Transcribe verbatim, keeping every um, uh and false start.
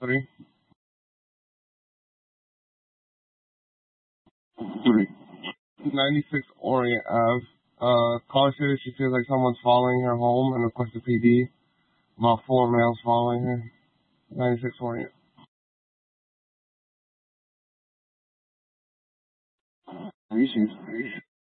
Three. Three. ninety-six Orient Ave. Uh, caller said she feels like someone's following her home and requests a P D. About four males following her. ninety-six Orient. Are you serious?